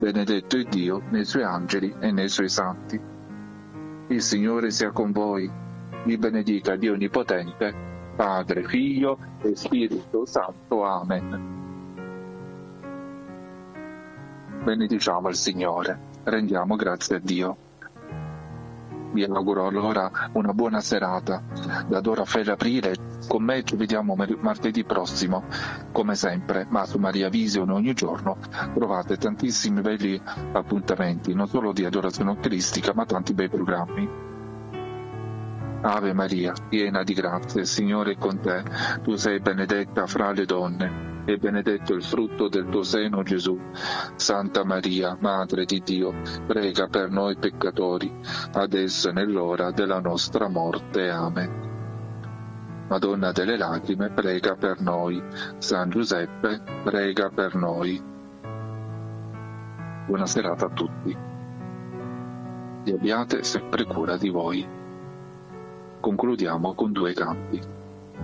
Benedetto è Dio nei suoi angeli e nei suoi santi. Il Signore sia con voi, vi benedica Dio Onnipotente, Padre, Figlio e Spirito Santo. Amen. Benediciamo il Signore, rendiamo grazie a Dio. Vi auguro allora una buona serata. Da Dora Fede Aprile, con me ci vediamo martedì prossimo, come sempre, ma su Maria Vision ogni giorno trovate tantissimi belli appuntamenti, non solo di adorazione eucaristica, ma tanti bei programmi. Ave Maria, piena di grazia, il Signore è con te. Tu sei benedetta fra le donne, e benedetto il frutto del tuo seno, Gesù. Santa Maria, Madre di Dio, prega per noi peccatori, adesso e nell'ora della nostra morte. Amen. Madonna delle lacrime, prega per noi. San Giuseppe, prega per noi. Buona serata a tutti. E abbiate sempre cura di voi. Concludiamo con 2 canti.